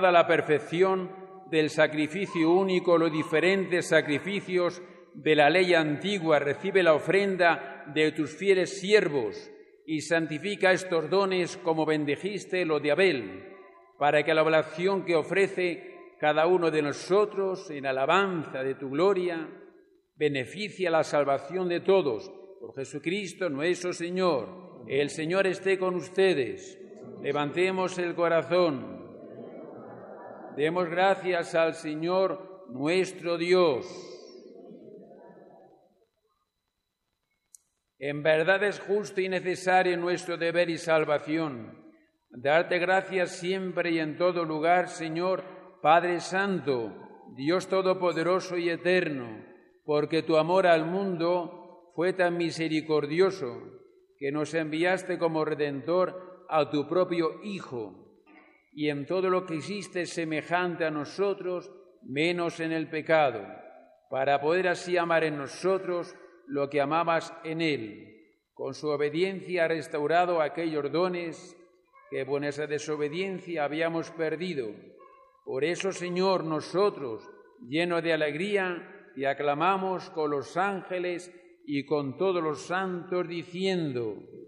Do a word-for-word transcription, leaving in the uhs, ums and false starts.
a la perfección del sacrificio único los diferentes sacrificios de la ley antigua, recibe la ofrenda de tus fieles siervos y santifica estos dones como bendijiste lo de Abel, para que la oblación que ofrece cada uno de nosotros en alabanza de tu gloria beneficie a la salvación de todos. Por Jesucristo nuestro Señor. El Señor esté con ustedes. Levantemos el corazón. Demos gracias al Señor nuestro Dios. En verdad es justo y necesario nuestro deber y salvación darte gracias siempre y en todo lugar, Señor, Padre Santo, Dios Todopoderoso y Eterno, porque tu amor al mundo fue tan misericordioso que nos enviaste como Redentor a tu propio Hijo, y en todo lo que hiciste semejante a nosotros, menos en el pecado, para poder así amar en nosotros lo que amabas en Él. Con su obediencia ha restaurado aquellos dones que por nuestra desobediencia habíamos perdido. Por eso, Señor, nosotros, llenos de alegría, te aclamamos con los ángeles y con todos los santos, diciendo: